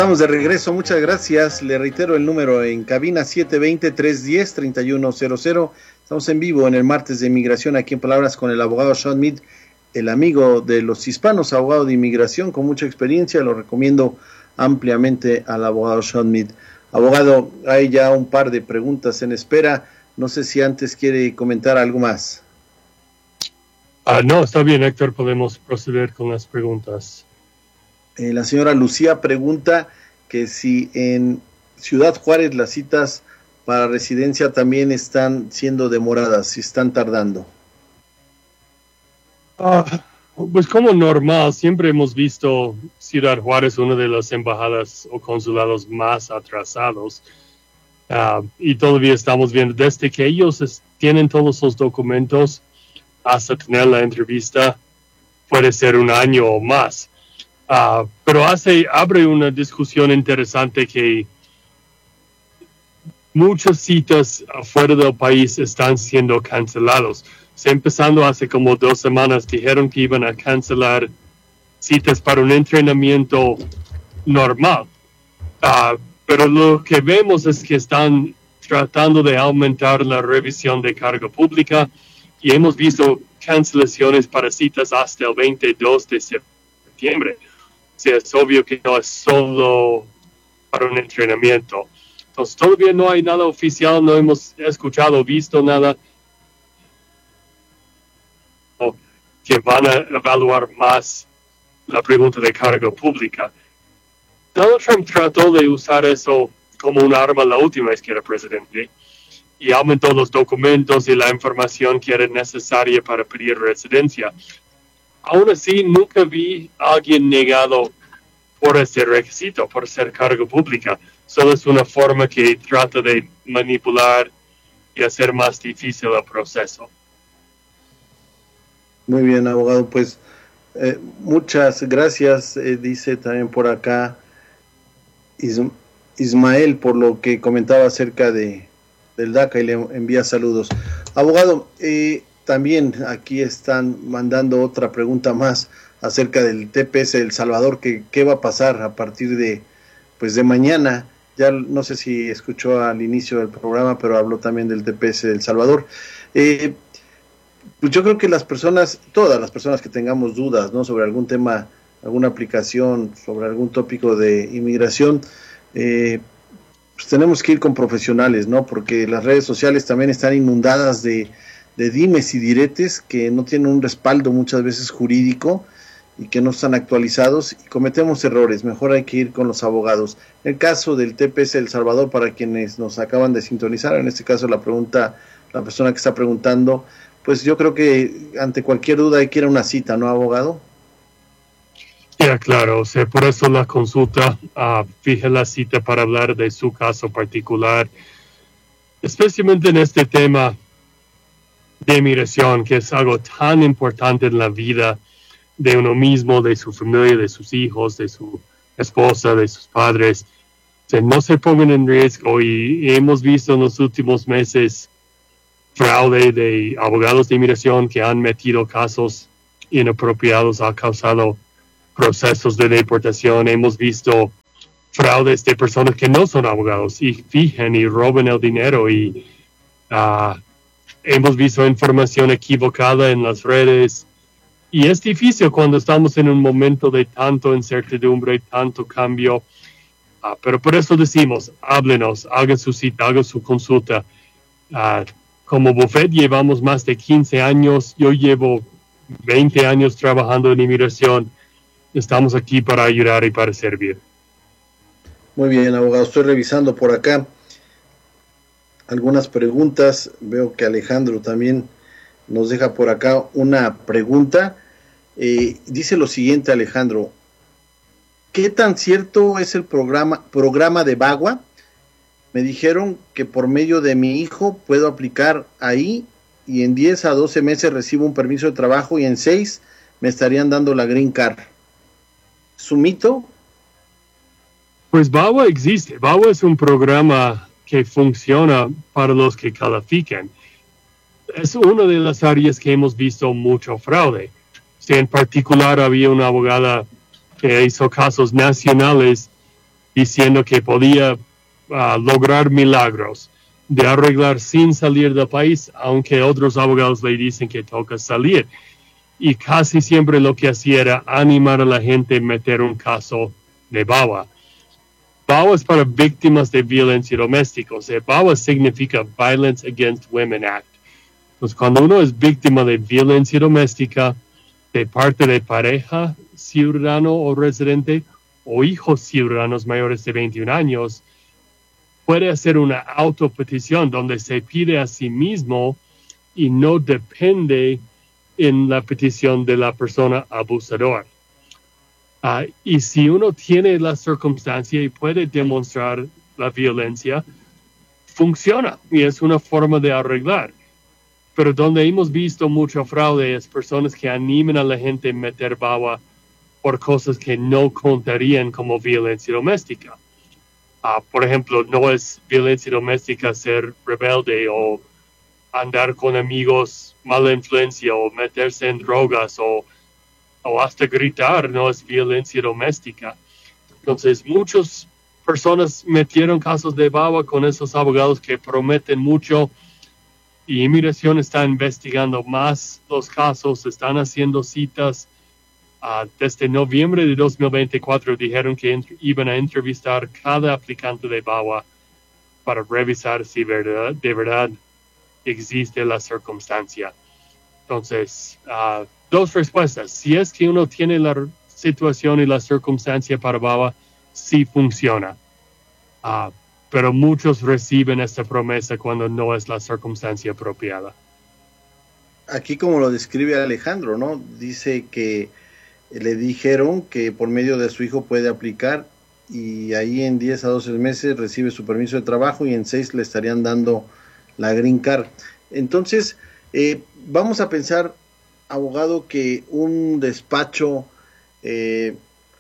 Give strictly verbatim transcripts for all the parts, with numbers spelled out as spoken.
Estamos de regreso, muchas gracias. Le reitero el número en cabina siete dos cero, tres uno cero, tres uno cero cero. Estamos en vivo en el martes de inmigración aquí en Palabras con el abogado Sean Mead, el amigo de los hispanos, abogado de inmigración con mucha experiencia. Lo recomiendo ampliamente al abogado Sean Mead. Abogado, hay ya un par de preguntas en espera. No sé si antes quiere comentar algo más. Uh, no, está bien, Héctor, podemos proceder con las preguntas. Eh, la señora Lucía pregunta que si en Ciudad Juárez las citas para residencia también están siendo demoradas, si están tardando. Uh, pues como normal, siempre hemos visto Ciudad Juárez una de las embajadas o consulados más atrasados. Uh, y todavía estamos viendo, desde que ellos es, tienen todos los documentos hasta tener la entrevista, puede ser un año o más. Uh, pero hace, abre una discusión interesante que muchas citas afuera del país están siendo cancelados. O sea, empezando hace como dos semanas, dijeron que iban a cancelar citas para un entrenamiento normal. Uh, pero lo que vemos es que están tratando de aumentar la revisión de carga pública y hemos visto cancelaciones para citas hasta el veintidós de septiembre. O sea, es obvio que no es solo para un entrenamiento. Entonces, todavía no hay nada oficial, no hemos escuchado o visto nada que van a evaluar más la pregunta de carga pública. Donald Trump trató de usar eso como un arma la última vez que era presidente y aumentó los documentos y la información que era necesaria para pedir residencia. Aún así, nunca vi a alguien negado por ese requisito, por ser cargo pública. Solo es una forma que trata de manipular y hacer más difícil el proceso. Muy bien, abogado. Pues eh, muchas gracias, eh, dice también por acá Is- Ismael, por lo que comentaba acerca de del DACA y le envía saludos. Abogado, eh, también aquí están mandando otra pregunta más acerca del T P S de El Salvador, que qué va a pasar a partir de pues de mañana. Ya no sé si escuchó al inicio del programa, pero habló también del T P S de El Salvador. Eh, pues yo creo que las personas, todas las personas que tengamos dudas, ¿no?, sobre algún tema, alguna aplicación, sobre algún tópico de inmigración, eh, pues tenemos que ir con profesionales, ¿no?, porque las redes sociales también están inundadas de de dimes y diretes que no tienen un respaldo muchas veces jurídico y que no están actualizados y cometemos errores. Mejor hay que ir con los abogados. En el caso del T P S El Salvador, para quienes nos acaban de sintonizar, en este caso la pregunta, la persona que está preguntando, pues yo creo que ante cualquier duda hay que ir a una cita, ¿no, abogado? Ya, claro, o sea, por eso la consulta, uh, fije la cita para hablar de su caso particular, especialmente en este tema de inmigración, que es algo tan importante en la vida de uno mismo, de su familia, de sus hijos, de su esposa, de sus padres. O sea, no se pongan en riesgo y, y hemos visto en los últimos meses fraude de abogados de inmigración que han metido casos inapropiados, ha causado procesos de deportación. Hemos visto fraudes de personas que no son abogados y fijan y roban el dinero y uh, hemos visto información equivocada en las redes y es difícil cuando estamos en un momento de tanto incertidumbre, tanto cambio, uh, pero por eso decimos, háblenos, hagan su cita, hagan su consulta. Uh, como bufete llevamos más de quince años, yo llevo veinte años trabajando en inmigración, estamos aquí para ayudar y para servir. Muy bien, abogado, estoy revisando por acá algunas preguntas. Veo que Alejandro también nos deja por acá una pregunta. Eh, dice lo siguiente, Alejandro: ¿qué tan cierto es el programa, programa de Bagua? Me dijeron que por medio de mi hijo puedo aplicar ahí y en diez a doce meses recibo un permiso de trabajo y en seis me estarían dando la green card. ¿Es un mito? Pues Bagua existe. Bagua es un programa que funciona para los que califican. Es una de las áreas que hemos visto mucho fraude. O sea, en particular había una abogada que hizo casos nacionales diciendo que podía uh, lograr milagros de arreglar sin salir del país, aunque otros abogados le dicen que toca salir. Y casi siempre lo que hacía era animar a la gente a meter un caso de B A W A. B A W A es para víctimas de violencia doméstica. O sea, B A W A significa Violence Against Women Act. Entonces, cuando uno es víctima de violencia doméstica de parte de pareja, ciudadano o residente, o hijos ciudadanos mayores de veintiún años, puede hacer una autopetición donde se pide a sí mismo y no depende en la petición de la persona abusadora. Uh, y si uno tiene la circunstancia y puede demostrar la violencia, funciona y es una forma de arreglar. Pero donde hemos visto mucho fraude es personas que animan a la gente a meter B A W A por cosas que no contarían como violencia doméstica. Uh, por ejemplo, no es violencia doméstica ser rebelde o andar con amigos mala influencia o meterse en drogas o, o hasta gritar, no es violencia doméstica. Entonces, muchas personas metieron casos de B A W A con esos abogados que prometen mucho y Inmigración está investigando más los casos, están haciendo citas. Uh, desde noviembre de dos mil veinticuatro dijeron que ent- iban a entrevistar cada aplicante de B A W A para revisar si verdad, de verdad existe la circunstancia. Entonces, uh, dos respuestas. Si es que uno tiene la situación y la circunstancia para B A W A, sí funciona. Uh, pero muchos reciben esta promesa cuando no es la circunstancia apropiada. Aquí como lo describe Alejandro, ¿no? Dice que le dijeron que por medio de su hijo puede aplicar y ahí en diez a doce meses recibe su permiso de trabajo y en seis le estarían dando la green card. Entonces, eh, vamos a pensar, abogado, que un despacho eh,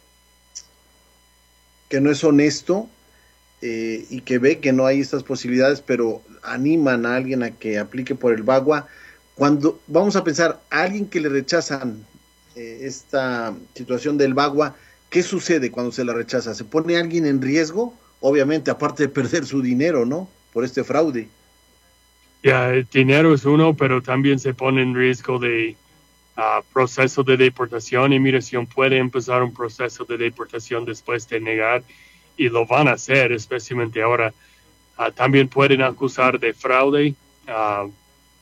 que no es honesto eh, y que ve que no hay estas posibilidades, pero animan a alguien a que aplique por el B A W A. Cuando vamos a pensar a alguien que le rechazan eh, esta situación del B A W A, ¿qué sucede cuando se la rechaza? ¿Se pone a alguien en riesgo? Obviamente, aparte de perder su dinero, ¿no? Por este fraude. Ya, el dinero es uno, pero también se pone en riesgo de uh, proceso de deportación. Inmigración puede empezar un proceso de deportación después de negar y lo van a hacer, especialmente ahora. Uh, también pueden acusar de fraude. Uh,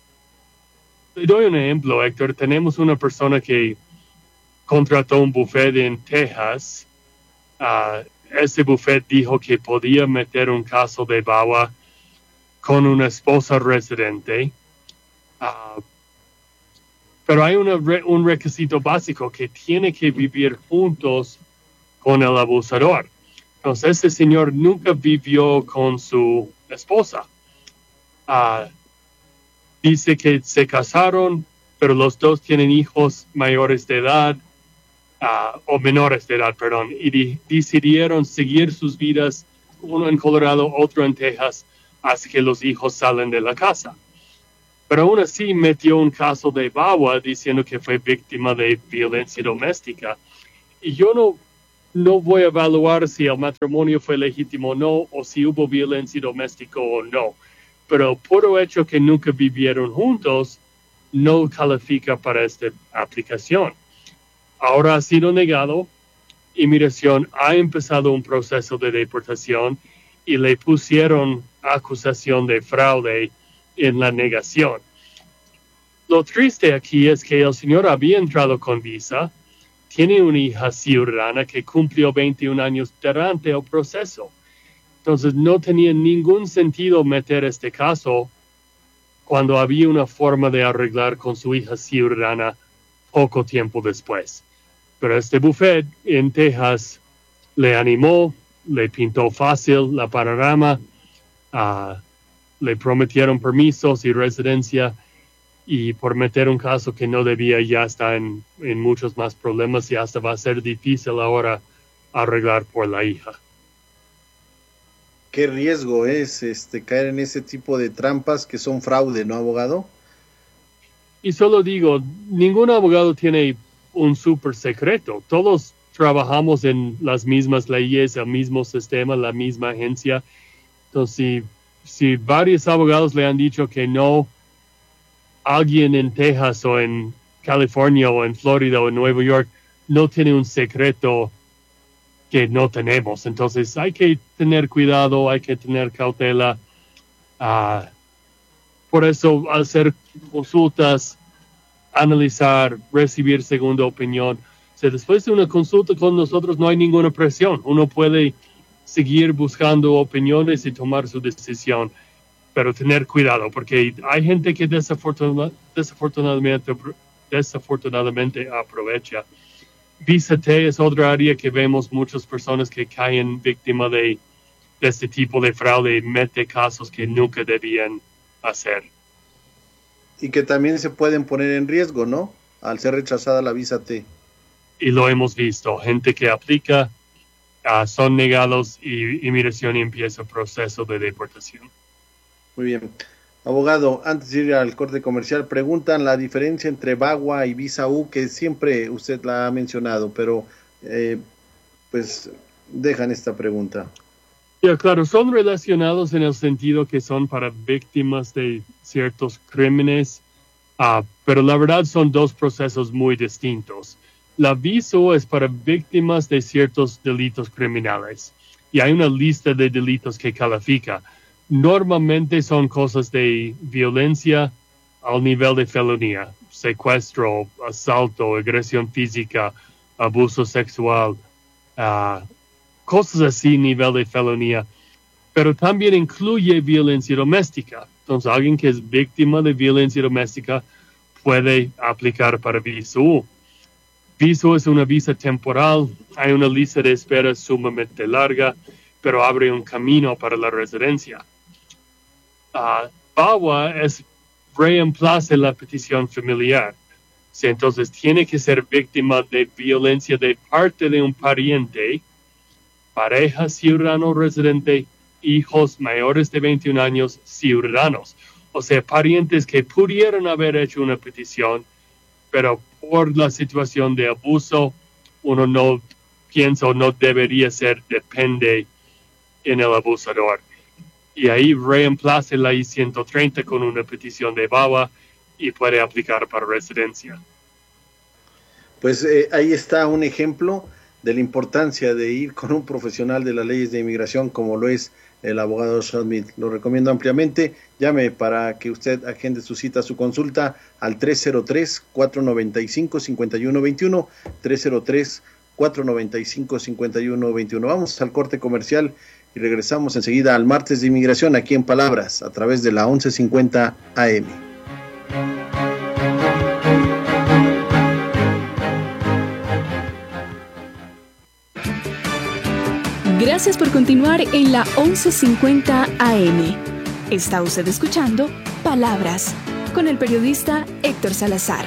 le doy un ejemplo, Héctor. Tenemos una persona que contrató un buffet en Texas. Uh, ese buffet dijo que podía meter un caso de B A W A con una esposa residente, uh, pero hay una re, un requisito básico que tiene que vivir juntos con el abusador. Entonces, ese señor nunca vivió con su esposa. Uh, dice que se casaron, pero los dos tienen hijos mayores de edad, uh, o menores de edad, perdón, y de, decidieron seguir sus vidas, uno en Colorado, otro en Texas, hasta que los hijos salen de la casa. Pero aún así metió un caso de B A W A diciendo que fue víctima de violencia doméstica. Y yo no, no voy a evaluar si el matrimonio fue legítimo o no, o si hubo violencia doméstica o no. Pero por el hecho que nunca vivieron juntos, no califica para esta aplicación. Ahora ha sido negado. Inmigración ha empezado un proceso de deportación y le pusieron acusación de fraude en la negación. Lo triste aquí es que el señor había entrado con visa, tiene una hija ciudadana que cumplió veintiún años durante el proceso. Entonces no tenía ningún sentido meter este caso cuando había una forma de arreglar con su hija ciudadana poco tiempo después. Pero este buffet en Texas le animó, le pintó fácil la panorama, uh, le prometieron permisos y residencia, y por meter un caso que no debía ya está en, en muchos más problemas y hasta va a ser difícil ahora arreglar por la hija. Qué riesgo es este caer en ese tipo de trampas que son fraude, ¿no, abogado? Y solo digo, ningún abogado tiene un súper secreto. Todos trabajamos en las mismas leyes, el mismo sistema, la misma agencia. Entonces, si, si varios abogados le han dicho que no, alguien en Texas o en California o en Florida o en Nueva York no tiene un secreto que no tenemos. Entonces hay que tener cuidado, hay que tener cautela. Uh, por eso hacer consultas, analizar, recibir segunda opinión. O sea, después de una consulta con nosotros no hay ninguna presión. Uno puede seguir buscando opiniones y tomar su decisión, pero tener cuidado, porque hay gente que desafortuna, desafortunadamente, desafortunadamente aprovecha. Visa T es otra área que vemos muchas personas que caen víctimas de, de este tipo de fraude y mete casos que nunca debían hacer. Y que también se pueden poner en riesgo, ¿no? Al ser rechazada la Visa T. Y lo hemos visto, gente que aplica, uh, son negados y inmigración y empieza el proceso de deportación. Muy bien. Abogado, antes de ir al corte comercial, preguntan la diferencia entre VAWA y Visa U, que siempre usted la ha mencionado, pero eh, pues dejan esta pregunta. Ya, claro, son relacionados en el sentido que son para víctimas de ciertos crímenes, uh, pero la verdad son dos procesos muy distintos. La Visa U es para víctimas de ciertos delitos criminales, y hay una lista de delitos que califica. Normalmente son cosas de violencia al nivel de felonía, secuestro, asalto, agresión física, abuso sexual, uh, cosas así a nivel de felonía, pero también incluye violencia doméstica. Entonces, alguien que es víctima de violencia doméstica puede aplicar para Visa U. Visa U es una visa temporal, hay una lista de espera sumamente larga, pero abre un camino para la residencia. Uh, VAWA es reemplaza la petición familiar. Sí, entonces tiene que ser víctima de violencia de parte de un pariente, pareja ciudadano residente, hijos mayores de veintiún años ciudadanos. O sea, parientes que pudieron haber hecho una petición, pero por la situación de abuso, uno no piensa o no debería ser, depende en el abusador. Y ahí reemplace la I ciento treinta con una petición de VAWA y puede aplicar para residencia. Pues eh, ahí está un ejemplo de la importancia de ir con un profesional de las leyes de inmigración como lo es el abogado Sean Smith. Lo recomiendo ampliamente. Llame para que usted agende su cita, su consulta al tres cero tres, cuatro nueve cinco, cinco uno dos uno, tres cero tres, cuatro nueve cinco, cinco uno dos uno. Vamos al corte comercial y regresamos enseguida al Martes de Inmigración aquí en Palabras a través de la once cincuenta A M. Gracias por continuar en la once cincuenta A M. Está usted escuchando Palabras con el periodista Héctor Salazar.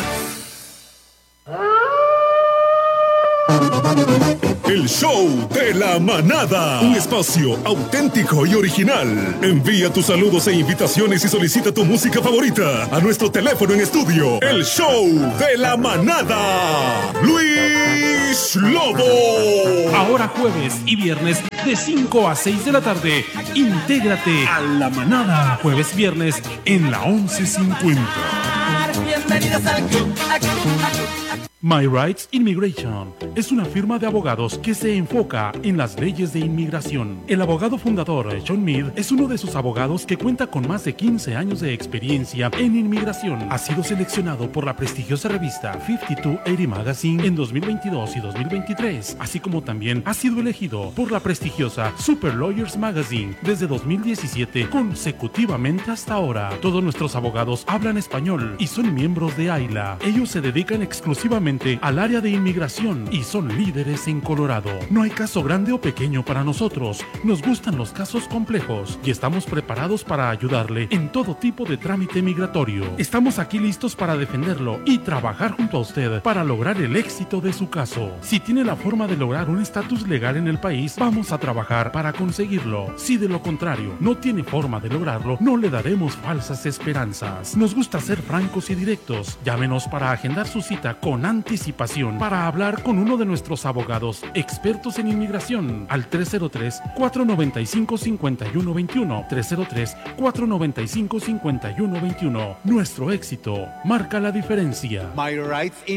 El show de la manada. Un espacio auténtico y original. Envía tus saludos e invitaciones y solicita tu música favorita a nuestro teléfono en estudio. El show de la manada. Luis Lobo. Ahora jueves y viernes de cinco a seis de la tarde. Intégrate a la manada. Jueves, viernes en la once cincuenta. Bienvenidos al club. My Rights Immigration es una firma de abogados que se enfoca en las leyes de inmigración. El abogado fundador, Sean Mead, es uno de sus abogados que cuenta con más de quince años de experiencia en inmigración. Ha sido seleccionado por la prestigiosa revista cincuenta y dos ochenta Magazine en dos mil veintidós y dos mil veintitrés, así como también ha sido elegido por la prestigiosa Super Lawyers Magazine desde dos mil diecisiete consecutivamente hasta ahora. Todos nuestros abogados hablan español y son miembros de AILA. Ellos se dedican exclusivamente al área de inmigración y son líderes en Colorado. No hay caso grande o pequeño para nosotros. Nos gustan los casos complejos y estamos preparados para ayudarle en todo tipo de trámite migratorio. Estamos aquí listos para defenderlo y trabajar junto a usted para lograr el éxito de su caso. Si tiene la forma de lograr un estatus legal en el país, vamos a trabajar para conseguirlo. Si de lo contrario no tiene forma de lograrlo, no le daremos falsas esperanzas. Nos gusta ser francos y directos. Llámenos para agendar su cita con Andy anticipación para hablar con uno de nuestros abogados expertos en inmigración al tres cero tres, cuatro nueve cinco, cinco uno dos uno, tres cero tres, cuatro nueve cinco, cinco uno dos uno. Nuestro éxito marca la diferencia. My Rights